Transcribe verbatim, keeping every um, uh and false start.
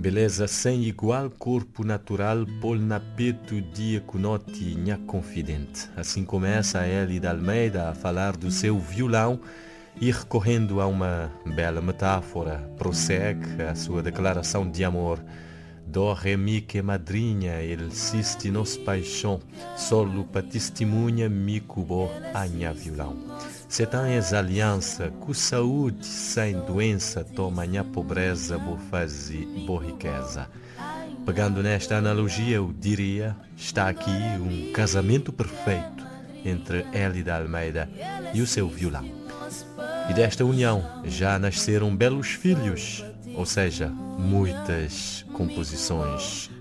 Beleza sem igual, corpo natural, pol na peito dia conoti nha confidente. Assim começa a Elida Almeida a falar do seu violão e, recorrendo a uma bela metáfora, prossegue a sua declaração de amor. Do re mi que madrinha, ele sisti nos paixão, solo pa testemunha mi cubo a nha violão. Se tens aliança, com saúde, sem doença, toma nha pobreza, bo fazi, bo riqueza. Pegando nesta analogia, eu diria, está aqui um casamento perfeito entre Elida Almeida e o seu violão. E desta união já nasceram belos filhos, ou seja, muitas composições